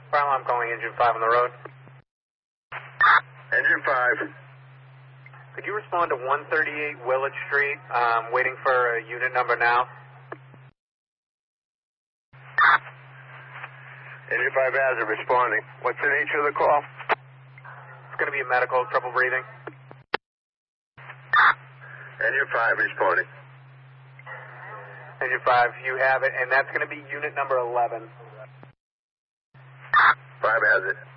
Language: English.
Fire alarm calling engine 5 on the road. Engine 5. Could you respond to 138 Willett Street? Waiting for a unit number now. Engine 5 has it, responding. What's the nature of the call? It's going to be a medical, trouble breathing. Engine 5 responding. Engine 5, you have it, and that's going to be unit number 11. 5 has it.